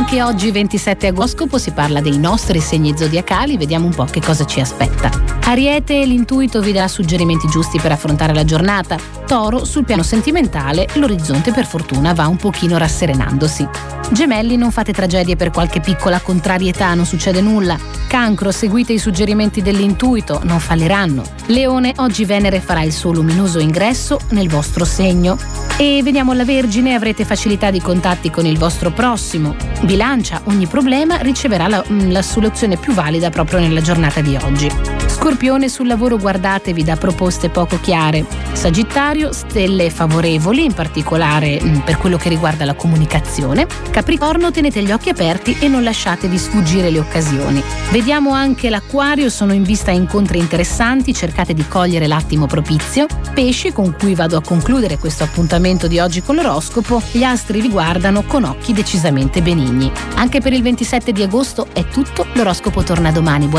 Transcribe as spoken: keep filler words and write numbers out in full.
Anche oggi ventisette agosto si parla dei nostri segni zodiacali, vediamo un po' che cosa ci aspetta. Ariete, l'intuito vi dà suggerimenti giusti per affrontare la giornata. Toro, sul piano sentimentale, l'orizzonte per fortuna va un pochino rasserenandosi. Gemelli, non fate tragedie per qualche piccola contrarietà, non succede nulla. Cancro, seguite i suggerimenti dell'intuito, non falliranno. Leone, oggi Venere farà il suo luminoso ingresso nel vostro segno. E vediamo la Vergine, avrete facilità di contatti con il vostro prossimo. Bilancia, ogni problema riceverà la, la soluzione più valida proprio nella giornata di oggi. Scorpione, sul lavoro guardatevi da proposte poco chiare. Sagittario, stelle favorevoli, in particolare mh, per quello che riguarda la comunicazione. Capricorno, tenete gli occhi aperti e non lasciatevi sfuggire le occasioni. Vediamo anche l'Acquario, sono in vista incontri interessanti, cercate di cogliere l'attimo propizio. Pesci, con cui vado a concludere questo appuntamento di oggi con l'oroscopo, gli astri vi guardano con occhi decisamente benigni. Anche per il ventisette di agosto è tutto, l'oroscopo torna domani.